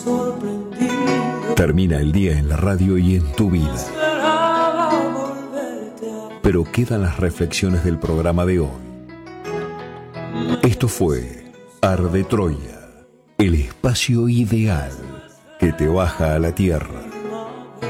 Termina el día en la radio y en tu vida. Pero quedan las reflexiones del programa de hoy. Esto fue Arde Troya, el espacio ideal que te baja a la tierra.